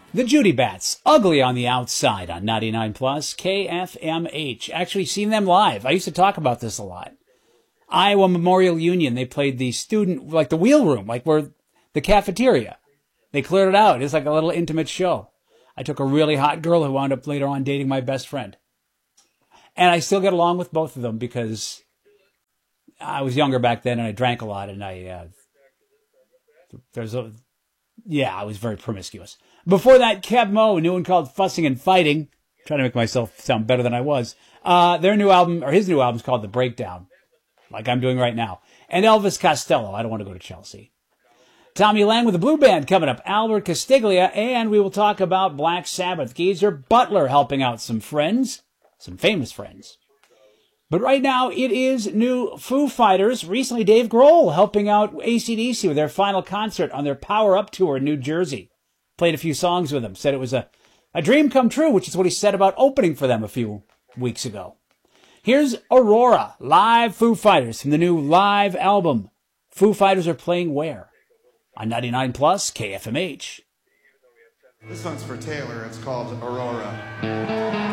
The Judy Bats, ugly on the outside on 99 Plus KFMH. Actually seen them live. I used to talk about this a lot. Iowa Memorial Union, they played the student, like the wheel room, like where the cafeteria. They cleared it out. It's like a little intimate show. I took a really hot girl who wound up later on dating my best friend. And I still get along with both of them because I was younger back then and I drank a lot and I was very promiscuous. Before that, Kev Mo, a new one called Fussing and Fighting. Trying to make myself sound better than I was. Their new album, or his new album, is called The Breakdown, like I'm doing right now. And Elvis Costello, I Don't Want to Go to Chelsea. Tommy Lang with the Blue Band coming up. Albert Castiglia, and we will talk about Black Sabbath. Geezer Butler helping out some friends, some famous friends. But right now, it is new Foo Fighters. Recently, Dave Grohl helping out AC/DC with their final concert on their Power Up tour in New Jersey. Played a few songs with them. Said it was a dream come true, which is what he said about opening for them a few weeks ago. Here's Aurora, live Foo Fighters from the new live album. Foo Fighters are playing where? On 99 Plus KFMH. This one's for Taylor. It's called Aurora.